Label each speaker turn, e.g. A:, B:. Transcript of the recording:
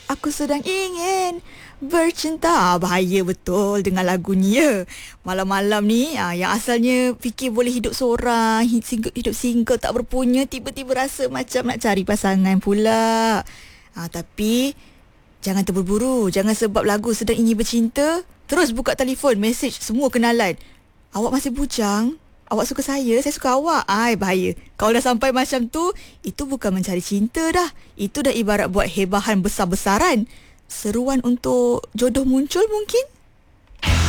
A: Aku sedang ingin bercinta. Bahaya betul dengan lagu ni ya. Malam-malam ni yang asalnya fikir boleh hidup seorang, hidup single tak berpunya, tiba-tiba rasa macam nak cari pasangan pula. Tapi jangan terburu-buru. Jangan sebab lagu sedang ingin bercinta terus buka telefon, mesej semua kenalan. Awak masih bujang? Awak suka saya suka awak. Bahaya. Kalau dah sampai macam tu, itu bukan mencari cinta dah. Itu dah ibarat buat hebahan besar-besaran. Seruan untuk jodoh muncul mungkin?